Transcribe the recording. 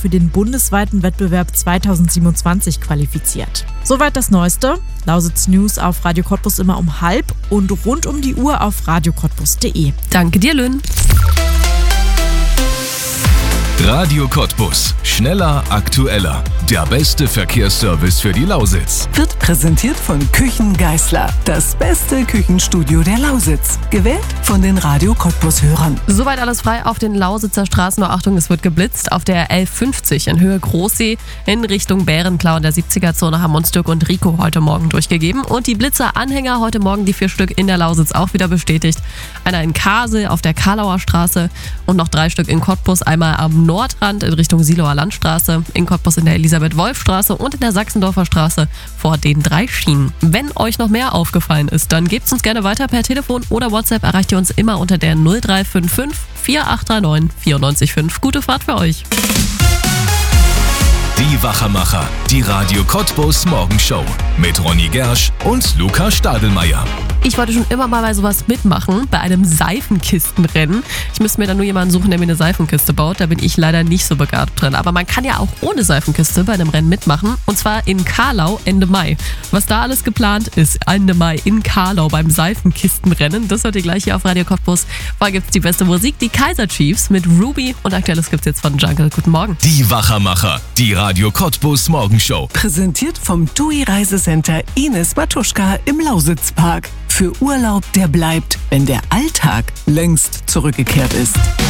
für den bundesweiten Wettbewerb 2027 qualifiziert. Soweit das Neueste. Lausitz News auf Radio Cottbus immer um 12:30 und rund um die Uhr auf radiocottbus.de. Danke dir, Lynn. Radio Cottbus. Schneller, aktueller. Der beste Verkehrsservice für die Lausitz. Wird präsentiert von Küchen Geisler. Das beste Küchenstudio der Lausitz. Gewählt von den Radio Cottbus-Hörern. Soweit alles frei auf den Lausitzer Straßen. Nur Achtung, es wird geblitzt. Auf der L50 in Höhe Großsee in Richtung Bärenklau in der 70er-Zone haben uns Dirk und Rico heute Morgen durchgegeben. Und die Blitzer-Anhänger heute Morgen, die 4 Stück in der Lausitz auch wieder bestätigt. Einer in Kasel auf der Karlauer Straße und noch 3 Stück in Cottbus. Einmal am Nordrand in Richtung Siloer Landstraße, in Cottbus in der Elisabeth-Wolf-Straße und in der Sachsendorfer Straße vor den 3 Schienen. Wenn euch noch mehr aufgefallen ist, dann gebt uns gerne weiter per Telefon oder WhatsApp. Erreicht ihr uns immer unter der 0355 4839 945. Gute Fahrt für euch. Die Wachermacher. Die Radio Cottbus Morgenshow. Mit Ronny Gersch und Luca Stadelmeier. Ich wollte schon immer mal bei sowas mitmachen, bei einem Seifenkistenrennen. Ich müsste mir dann nur jemanden suchen, der mir eine Seifenkiste baut. Da bin ich leider nicht so begabt drin. Aber man kann ja auch ohne Seifenkiste bei einem Rennen mitmachen. Und zwar in Karlau Ende Mai. Was da alles geplant ist, Ende Mai in Karlau beim Seifenkistenrennen, das hört ihr gleich hier auf Radio Cottbus. Vorher gibt es die beste Musik, die Kaiser Chiefs mit Ruby. Und Aktuelles gibt es jetzt von Jungle. Guten Morgen. Die Wachermacher. Die Radio Cottbus Morgenshow. Präsentiert vom TUI Reisecenter Ines Matuschka im Lausitzpark. Für Urlaub, der bleibt, wenn der Alltag längst zurückgekehrt ist.